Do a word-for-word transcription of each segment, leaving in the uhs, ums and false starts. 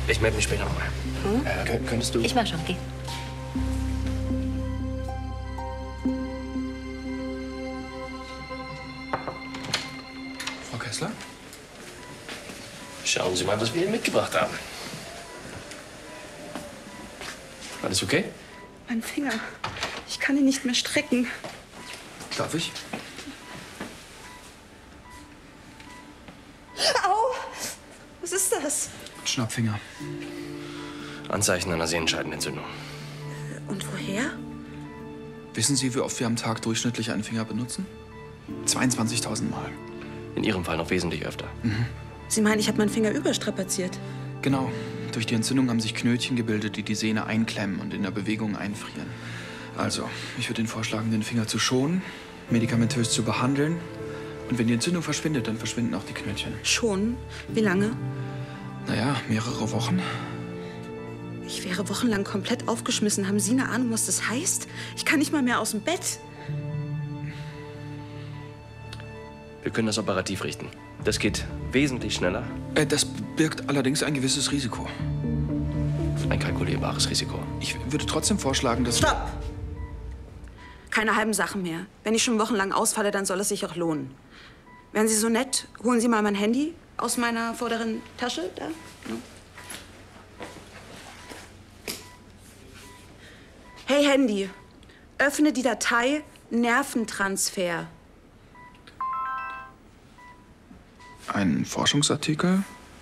Ich melde mich später nochmal. Hm? Äh, könntest du... Ich mach schon, geh. Frau Kessler? Schauen Sie mal, was wir Ihnen mitgebracht haben. Alles okay? Mein Finger. Ich kann ihn nicht mehr strecken. Darf ich? Au! Was ist das? Schnappfinger. Anzeichen einer Sehenscheidenentzündung. Und woher? Wissen Sie, wie oft wir am Tag durchschnittlich einen Finger benutzen? zweiundzwanzigtausend Mal. In Ihrem Fall noch wesentlich öfter. Mhm. Sie meinen, ich habe meinen Finger überstrapaziert? Genau. Durch die Entzündung haben sich Knötchen gebildet, die die Sehne einklemmen und in der Bewegung einfrieren. Also, ich würde Ihnen vorschlagen, den Finger zu schonen, medikamentös zu behandeln. Und wenn die Entzündung verschwindet, dann verschwinden auch die Knötchen. Schonen? Wie lange? Naja, mehrere Wochen. Ich wäre wochenlang komplett aufgeschmissen. Haben Sie eine Ahnung, was das heißt? Ich kann nicht mal mehr aus dem Bett. Wir können das operativ richten. Das geht wesentlich schneller. Äh, das birgt allerdings ein gewisses Risiko. Ein kalkulierbares Risiko. Ich würde trotzdem vorschlagen, dass... Stopp! Keine halben Sachen mehr. Wenn ich schon wochenlang ausfalle, dann soll es sich auch lohnen. Wären Sie so nett, holen Sie mal mein Handy aus meiner vorderen Tasche. Da. Ja. Hey Handy, öffne die Datei Nerventransfer. Ein Forschungsartikel?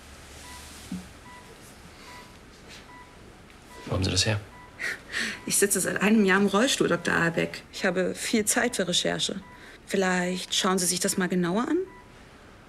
Wo haben Sie das her? Ich sitze seit einem Jahr im Rollstuhl, Doktor Ahlbeck. Ich habe viel Zeit für Recherche. Vielleicht schauen Sie sich das mal genauer an?